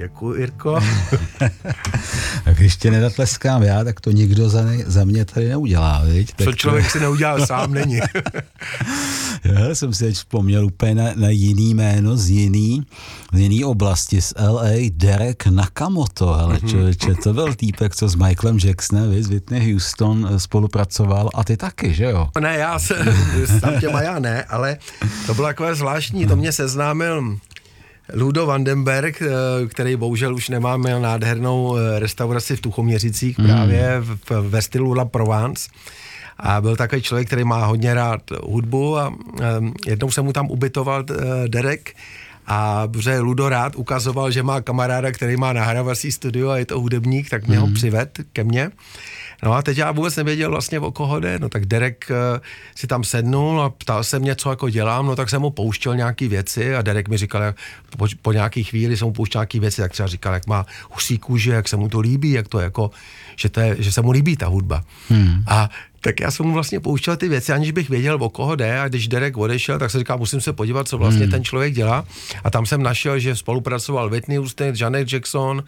Děkuji, Jirko. A když tě nezatleskám já, tak to nikdo za mě tady neudělá, viď? Co člověk si neudělal sám, není. Já jsem si teď vzpomněl úplně na jiný jméno z jiný oblasti, z LA, Derek Nakamoto, hele člověče, to byl týpek, co s Michaelem Jacksonem, s Whitney Houston spolupracoval a ty taky, že jo? Ne, já ne, ale to bylo takové zvláštní, to mě seznámil Ludo Vandenberg, který bohužel už nemá, měl nádhernou restauraci v Tuchoměřicích právě ve stylu La Provence. A byl takový člověk, který má hodně rád hudbu a jednou se mu tam ubytoval Derek a protože Ludo rád ukazoval, že má kamaráda, který má nahrávací studio a je to hudebník, tak mě ho přived ke mně. No a teď já vůbec nevěděl vlastně, o koho jde, no tak Derek si tam sednul a ptal se mě, co jako dělám, no tak jsem mu pouštěl nějaký věci a Derek mi říkal, jak po nějaký chvíli jsem mu pouštěl nějaký věci, tak třeba říkal, jak má husí kůži, jak se mu to líbí, jak to jako, že se mu líbí ta hudba. A tak já jsem mu vlastně pouštěl ty věci, aniž bych věděl, o koho jde, a když Derek odešel, tak jsem říkal, musím se podívat, co vlastně ten člověk dělá. A tam jsem našel, že spolupracoval Whitney Houston, Janet Jackson,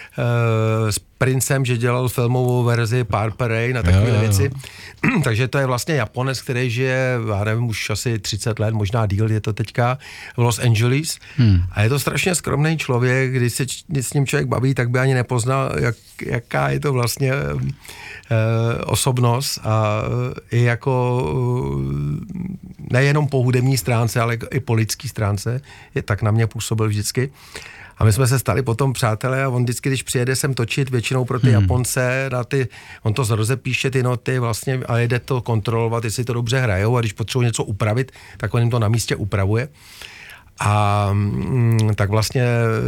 s Princem, že dělal filmovou verzi Purple Rain a takové věci. Takže to je vlastně Japonec, který žije, já nevím, už asi 30 let, možná díl je to teďka, v Los Angeles. A je to strašně skromný člověk, když se s ním člověk baví, tak by ani nepoznal, jaká je to vlastně osobnost a i jako nejenom po hudební stránce, ale i po lidský stránce, tak na mě působil vždycky. A my jsme se stali potom přátelé a on vždycky, když přijede sem točit, většinou pro ty Japonce, on to rozepíše ty noty vlastně a jede to kontrolovat, jestli to dobře hrajou a když potřebují něco upravit, tak on jim to na místě upravuje. A tak vlastně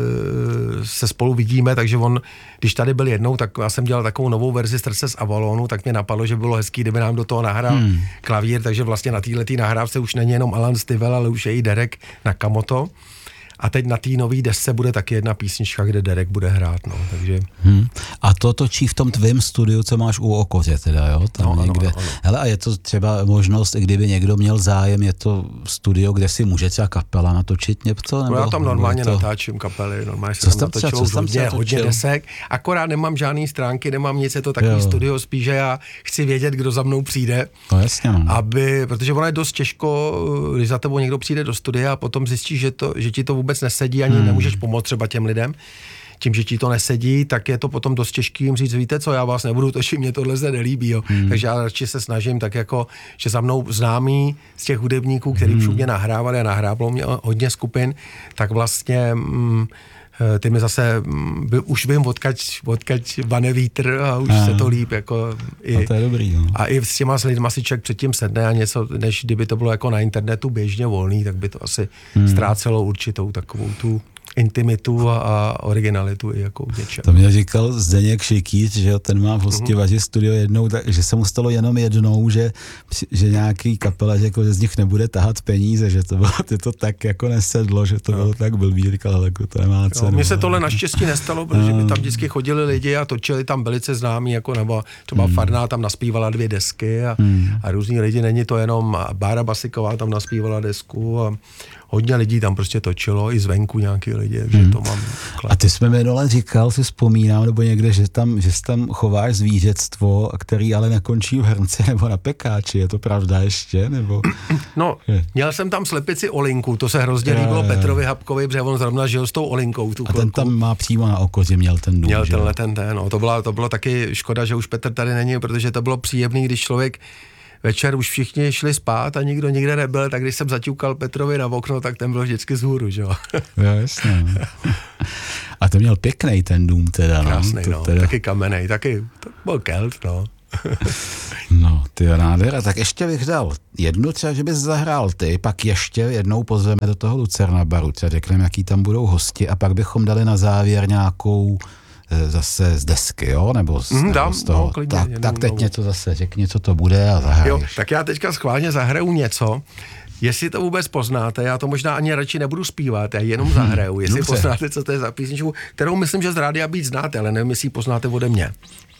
se spolu vidíme, takže on, když tady byl jednou, tak já jsem dělal takovou novou verzi Srdce z Avalonu, tak mě napadlo, že bylo hezký, kdyby nám do toho nahrál klavír, takže vlastně na této nahrávce už není jenom Alan Stivell, ale už je i Derek Nakamoto. A teď na té nový desce bude taky jedna písnička, kde Derek bude hrát, no, takže... A to točí v tom tvém studiu, co máš u Okoře teda, jo? Tam někde. Ano. Hele, a je to třeba možnost, kdyby někdo měl zájem, je to studio, kde si může třeba kapela natočit něco? No já tam normálně natáčím kapely, normálně se tam natočilo hodně desek, akorát nemám žádný stránky, nemám nic, je to takový studio, spíš, že já chci vědět, kdo za mnou přijde, no, jasně, no. Protože ono je dost těžko, když za tebou někdo přijde do studia a potom zjistíš, že ti to vůbec nesedí, ani nemůžeš pomoct třeba těm lidem. Tím, že ti to nesedí, tak je to potom dost těžký jim říct, víte co, já vás nebudu točit, mě tohle se nelíbí, jo. Takže já radši se snažím tak jako, že za mnou známí z těch hudebníků, který už mě nahrávali a nahrávalo mě hodně skupin, tak vlastně ty mi zase, už vím, odkaď vane vítr a už se to líp, jako i, to je dobrý, no. A i s těma lidma si člověk předtím sedne a něco, než kdyby to bylo jako na internetu běžně volný, tak by to asi ztrácelo určitou takovou tu intimitu a originalitu i jako něčem. To mě říkal Zdeněk Šikýř, že ten má v Hostivaři studio jednou, že se mu stalo jenom jednou, že nějaký kapela řekl, že z nich nebude tahat peníze, že to bylo to tak jako nesedlo, že to bylo tak blbý, říkal, ale jako to nemá cenu. Mně se tohle naštěstí nestalo, protože by tam vždycky chodili lidi a točili tam velice známí, jako nebo třeba Farná tam naspívala 2 desky a různí lidi, není to jenom Bára Basiková tam naspívala desku a hodně lidí tam prostě točilo, i zvenku nějaký lidi, takže to mám. A ty jsme minule říkal, si vzpomínám, nebo někde, že tam chováš zvířectvo, který ale nekončí v hrnci nebo na pekáči, je to pravda ještě, nebo? No, měl jsem tam slepici Olinku, to se hrozně líbilo Petrovi Habkovi, protože on zrovna žil s tou Olinkou. A ten tam má přímo na Okoře, měl ten dům, měl ten, no, to bylo taky škoda, že už Petr tady není, protože to bylo příjemný, když člověk večer už všichni šli spát a nikdo nikde nebyl, tak když jsem zaťukal Petrovi na okno, tak ten byl vždycky vzhůru, že jo? Jo, jasně. A to měl pěknej ten dům teda, no. Krásnej, no. Teda... Taky kamenej, taky, to byl kelt, no. No, ty nádhera, tak ještě bych dal jednu třeba, že bys zahrál ty, pak ještě jednou pozveme do toho Lucerna baru, třeba řekneme, jaký tam budou hosti a pak bychom dali na závěr nějakou zase z desky, jo? Nebo z toho. No, klidně, tak teď něco zase řekni, co to bude a zahraješ. Jo, tak já teďka schválně zahraju něco, jestli to vůbec poznáte, já to možná ani radši nebudu zpívat, já jenom zahraju, jestli poznáte, co to je za písničku, kterou myslím, že z Rádia Beat znáte, ale nevím, jestli ji poznáte ode mě.